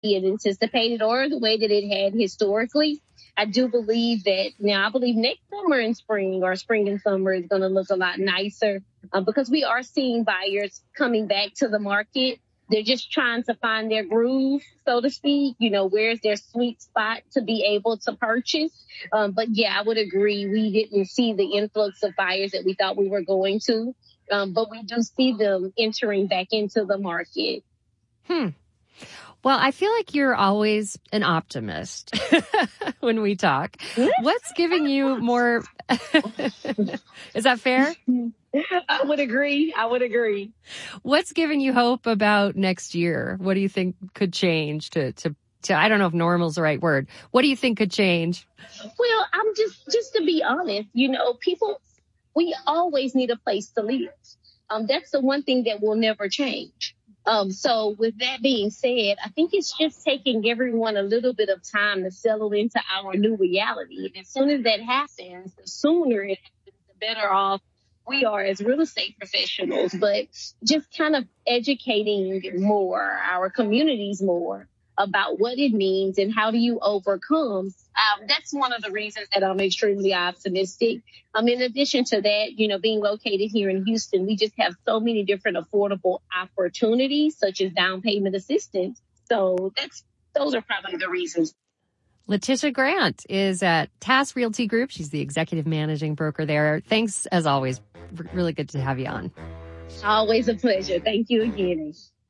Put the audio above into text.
had anticipated or the way that it had historically. I do believe that now, I believe next summer and spring, or spring and summer, is going to look a lot nicer because we are seeing buyers coming back to the market. They're just trying to find their groove, so to speak. Where's their sweet spot to be able to purchase. But yeah, I would agree. We didn't see the influx of buyers that we thought we were going to. But we do see them entering back into the market. Well, I feel like you're always an optimist when we talk. What's giving you more? Is that fair? I would agree. What's giving you hope about next year? What do you think could change to I don't know if normal's the right word. What do you think could change? Well, I'm just to be honest, people, we always need a place to live. That's the one thing that will never change. So with that being said, I think it's just taking everyone a little bit of time to settle into our new reality. And as soon as that happens, the sooner it happens, the better off we are as real estate professionals. But just kind of educating more, our communities more about what it means and how do you overcome. That's one of the reasons that I'm extremely optimistic. In addition to that, being located here in Houston, we just have so many different affordable opportunities, such as down payment assistance. So those are probably the reasons. Letitia Grant is at TAS Realty Group. She's the executive managing broker there. Thanks, as always. Really good to have you on. Always a pleasure. Thank you again.